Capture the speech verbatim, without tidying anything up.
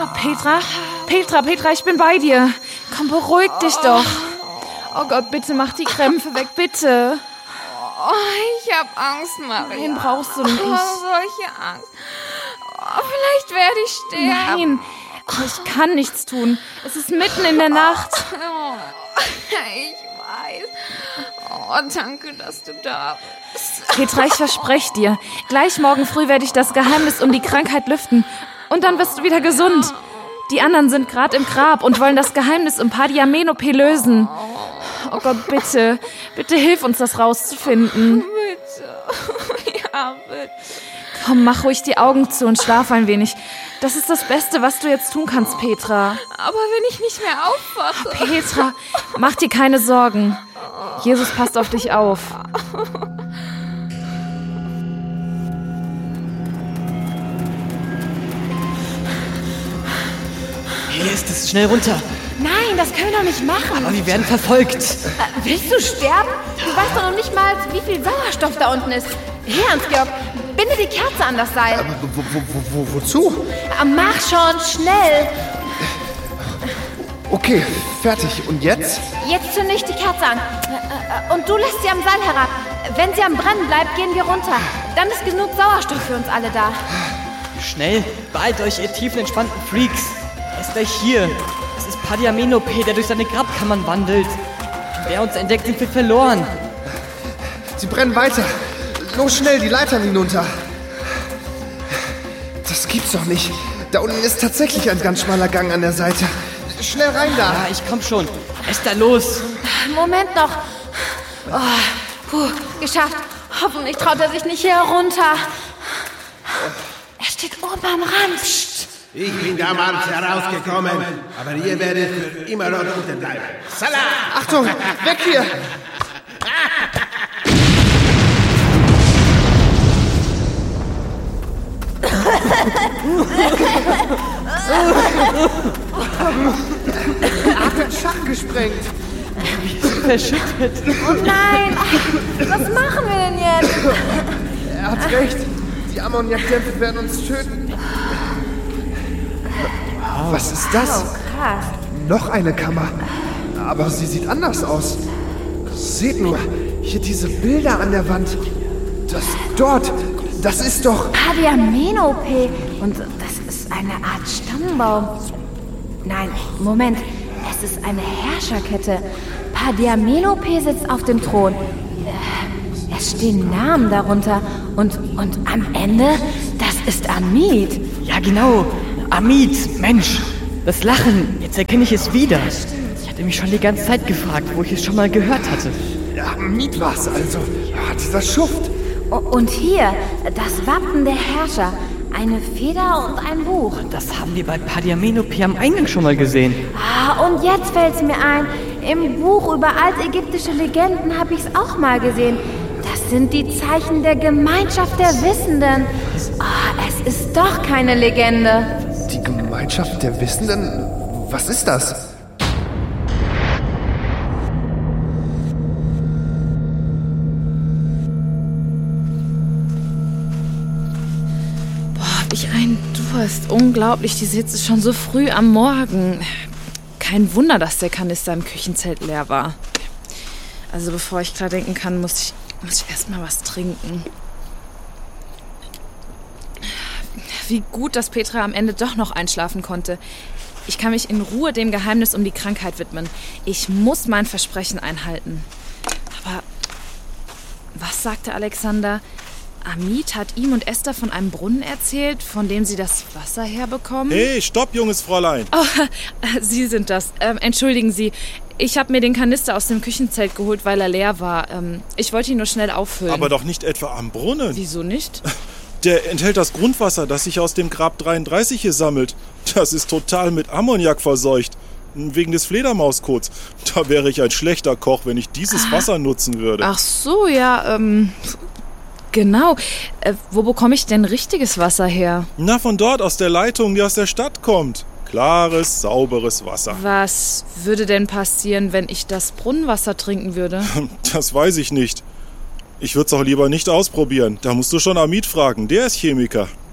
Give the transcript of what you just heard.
Petra, Petra, Petra, ich bin bei dir. Komm, beruhig dich doch. Oh Gott, bitte mach die Krämpfe weg, bitte. Oh, ich hab Angst, Maria. Nein, brauchst du nicht. Oh, solche Angst. Oh, vielleicht werde ich sterben. Nein, ich kann nichts tun. Es ist mitten in der Nacht. Oh, ich weiß. Oh, danke, dass du da bist. Petra, ich verspreche dir, gleich morgen früh werde ich das Geheimnis um die Krankheit lüften. Und dann bist du wieder gesund. Die anderen sind gerade im Grab und wollen das Geheimnis um Pardiamenope lösen. Oh Gott, bitte, bitte hilf uns, das rauszufinden. Bitte. Ja, bitte. Komm, mach ruhig die Augen zu und schlaf ein wenig. Das ist das Beste, was du jetzt tun kannst, Petra. Aber wenn ich nicht mehr aufwache... Petra, mach dir keine Sorgen. Jesus passt auf dich auf. Hier ist es, schnell runter. Nein, das können wir doch nicht machen. Aber wir werden verfolgt. Äh, willst du sterben? Du weißt doch noch nicht mal, wie viel Sauerstoff da unten ist. Hier, Hans-Georg, binde die Kerze an das Seil. Aber wo, wo, wo, wo, wozu? Äh, mach schon, schnell. Okay, fertig. Und jetzt? Jetzt zünde ich die Kerze an. Äh, äh, und du lässt sie am Seil herab. Wenn sie am Brennen bleibt, gehen wir runter. Dann ist genug Sauerstoff für uns alle da. Schnell, beeilt euch, ihr tiefenentspannten Freaks. Er ist gleich hier. Es ist Pardiamenope, der durch seine Grabkammern wandelt. Wer uns entdeckt, sind wir verloren. Sie brennen weiter. Los, schnell, die Leitern hinunter. Das gibt's doch nicht. Da unten ist tatsächlich ein ganz schmaler Gang an der Seite. Schnell rein da. Ja, ich komm schon. Esther, los. Moment noch. Oh, puh, geschafft. Hoffentlich traut er sich nicht hier herunter. Er steht oben am Rand. Psst. Ich bin damals herausgekommen, aber ihr werdet für immer dort unten bleiben. Salah! Achtung, weg hier! Er hat den Schacht gesprengt. Verschüttet. Oh nein! Was machen wir denn jetzt? Er hat recht. Die Ammoniakdämpfe werden uns töten. Was ist das? Oh, krass. Noch eine Kammer. Aber sie sieht anders aus. Seht nur, hier diese Bilder an der Wand. Das dort, das ist doch... Pardiamenope. Und das ist eine Art Stammbaum. Nein, Moment. Es ist eine Herrscherkette. Pardiamenope sitzt auf dem Thron. Es stehen Namen darunter. Und, und am Ende, das ist Amit. Ja, genau. Amit, Mensch. Das Lachen, jetzt erkenne ich es wieder. Ich hatte mich schon die ganze Zeit gefragt, wo ich es schon mal gehört hatte. Ja, Amit war's also. Ja, dieser Schuft. Und hier, das Wappen der Herrscher. Eine Feder und ein Buch. Das haben wir bei Pardiamenope am Eingang schon mal gesehen. Ah, und jetzt fällt's mir ein. Im Buch über altägyptische Legenden habe ich's auch mal gesehen. Das sind die Zeichen der Gemeinschaft der Wissenden. Ah, es ist doch keine Legende. Die Gemeinschaft der Wissenden? Was ist das? Boah, hab ich einen Durst. Unglaublich, diese Hitze schon so früh am Morgen. Kein Wunder, dass der Kanister im Küchenzelt leer war. Also bevor ich klar denken kann, muss ich, muss ich erst mal was trinken. Wie gut, dass Petra am Ende doch noch einschlafen konnte. Ich kann mich in Ruhe dem Geheimnis um die Krankheit widmen. Ich muss mein Versprechen einhalten. Aber was sagte Alexander? Amit hat ihm und Esther von einem Brunnen erzählt, von dem sie das Wasser herbekommen? Hey, stopp, junges Fräulein. Oh, Sie sind das. Ähm, entschuldigen Sie. Ich habe mir den Kanister aus dem Küchenzelt geholt, weil er leer war. Ähm, ich wollte ihn nur schnell auffüllen. Aber doch nicht etwa am Brunnen. Wieso nicht? Der enthält das Grundwasser, das sich aus dem Grab dreiunddreißig hier sammelt. Das ist total mit Ammoniak verseucht. Wegen des Fledermauskots. Da wäre ich ein schlechter Koch, wenn ich dieses Wasser nutzen würde. Ach so, ja, ähm... Genau. Äh, wo bekomme ich denn richtiges Wasser her? Na, von dort, aus der Leitung, die aus der Stadt kommt. Klares, sauberes Wasser. Was würde denn passieren, wenn ich das Brunnenwasser trinken würde? Das weiß ich nicht. Ich würde es auch lieber nicht ausprobieren. Da musst du schon Amit fragen, der ist Chemiker.